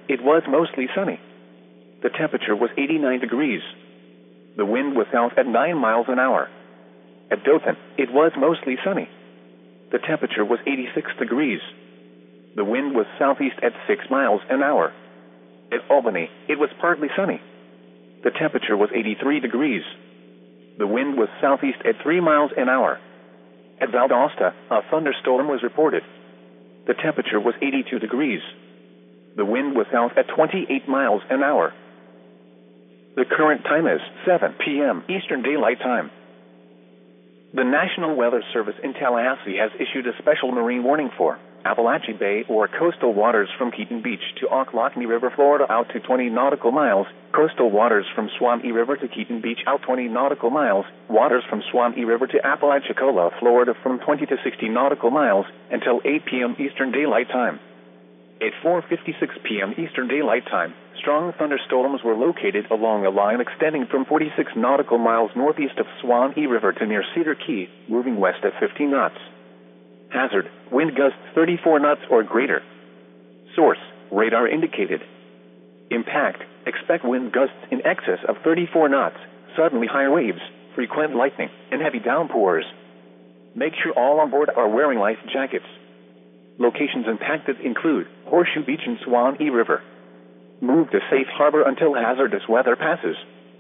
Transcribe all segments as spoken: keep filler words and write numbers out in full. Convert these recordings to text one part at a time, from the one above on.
it was mostly sunny. The temperature was eighty-nine degrees. The wind was south at nine miles an hour. At Dothan, it was mostly sunny. The temperature was eighty-six degrees. The wind was southeast at six miles an hour. At Albany, it was partly sunny. The temperature was eighty-three degrees. The wind was southeast at three miles an hour. At Valdosta, a thunderstorm was reported. The temperature was eighty-two degrees. The wind was south at twenty-eight miles an hour. The current time is seven p m Eastern Daylight Time. The National Weather Service in Tallahassee has issued a special marine warning for Apalachee Bay or coastal waters from Keaton Beach to Ocklawahamie River, Florida out to twenty nautical miles, coastal waters from Swampy River to Keaton Beach out twenty nautical miles, waters from Swampy River to Apalachicola, Florida from twenty to sixty nautical miles, until eight p m Eastern Daylight Time. At four fifty-six p m Eastern Daylight Time, strong thunderstorms were located along a line extending from forty-six nautical miles northeast of Swampy River to near Cedar Key, moving west at fifteen knots. Hazard, wind gusts thirty-four knots or greater. Source, radar indicated. Impact, expect wind gusts in excess of thirty-four knots, suddenly higher waves, frequent lightning, and heavy downpours. Make sure all on board are wearing life jackets. Locations impacted include Horseshoe Beach and Swampy River. Move to safe harbor until hazardous weather passes.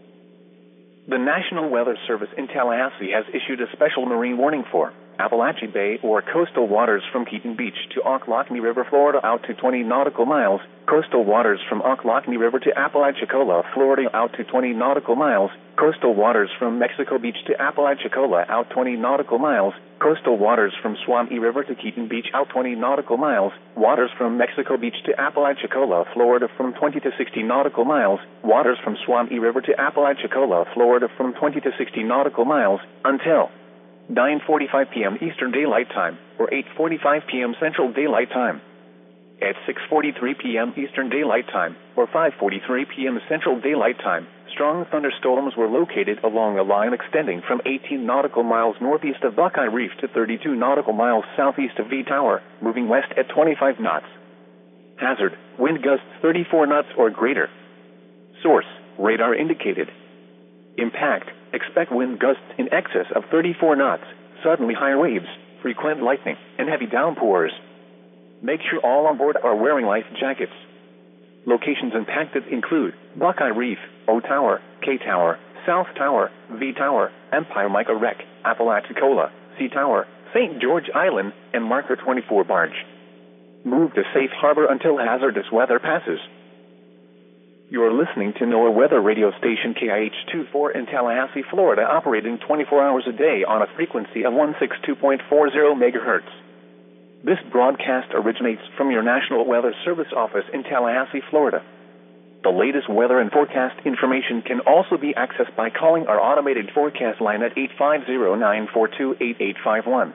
The National Weather Service in Tallahassee has issued a special marine warning for Apalachee Bay or coastal waters from Keaton Beach to Ocklawahamie River, Florida out to twenty nautical miles, coastal waters from Ocklawahamie River to Apalachicola, Florida out to twenty nautical miles, coastal waters from Mexico Beach to Apalachicola out twenty nautical miles, coastal waters from Swampy River to Keaton Beach out twenty nautical miles, waters from Mexico Beach to Apalachicola, Florida from twenty to sixty nautical miles, waters from Swampy River to Apalachicola, Florida from twenty to sixty nautical miles, until nine forty-five p m Eastern Daylight Time, or eight forty-five p m Central Daylight Time. At six forty-three p m Eastern Daylight Time, or five forty-three p m Central Daylight Time, strong thunderstorms were located along a line extending from eighteen nautical miles northeast of Buckeye Reef to thirty-two nautical miles southeast of V Tower, moving west at twenty-five knots. Hazard, wind gusts thirty-four knots or greater. Source, radar indicated. Impact, expect wind gusts in excess of thirty-four knots, suddenly higher waves, frequent lightning, and heavy downpours. Make sure all on board are wearing life jackets. Locations impacted include Buckeye Reef, O Tower, K Tower, South Tower, V Tower, Empire Micah Wreck, Apalachicola, C Tower, Saint George Island, and Marker twenty-four Barge. Move to safe harbor until hazardous weather passes. You're listening to NOAA Weather Radio Station K I H twenty-four in Tallahassee, Florida, operating twenty-four hours a day on a frequency of one sixty-two point four zero megahertz. This broadcast originates from your National Weather Service office in Tallahassee, Florida. The latest weather and forecast information can also be accessed by calling our automated forecast line at eight five zero, nine four two, eight eight five one.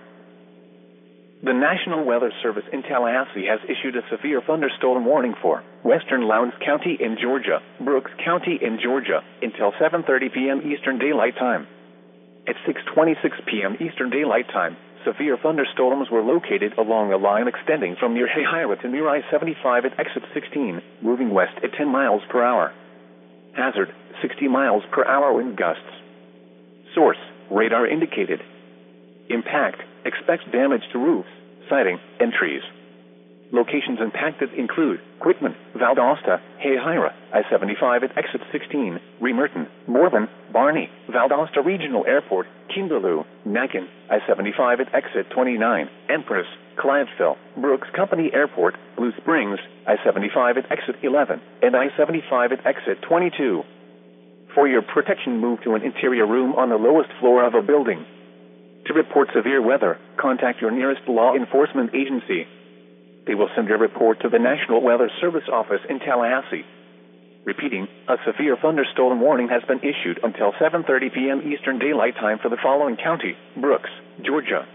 The National Weather Service in Tallahassee has issued a severe thunderstorm warning for western Lowndes County in Georgia, Brooks County in Georgia, until seven thirty p m Eastern Daylight Time. At six twenty-six p m Eastern Daylight Time, severe thunderstorms were located along a line extending from near Hahira to near I seventy-five at exit sixteen, moving west at ten miles per hour. Hazard, sixty miles per hour wind gusts. Source, radar indicated. Impact, expect damage to roofs, siding, and trees. Locations impacted include Quitman, Valdosta, Hahira, I seventy-five at exit sixteen, Remerton, Morven, Barney, Valdosta Regional Airport, Kimberloo, Nakin, I seventy-five at exit twenty-nine, Empress, Clientville, Brooks Company Airport, Blue Springs, I seventy-five at exit eleven, and I seventy-five at exit twenty-two. For your protection, move to an interior room on the lowest floor of a building. To report severe weather, contact your nearest law enforcement agency. They will send a report to the National Weather Service office in Tallahassee. Repeating, a severe thunderstorm warning has been issued until seven thirty p m Eastern Daylight Time for the following county: Brooks, Georgia.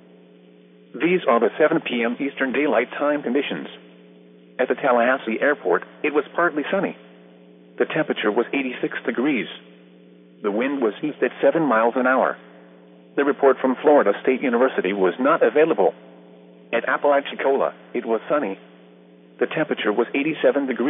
These are the seven p m Eastern Daylight Time conditions. At the Tallahassee Airport, it was partly sunny. The temperature was eighty-six degrees. The wind was east at seven miles an hour. The report from Florida State University was not available. At Apalachicola, it was sunny. The temperature was eighty-seven degrees.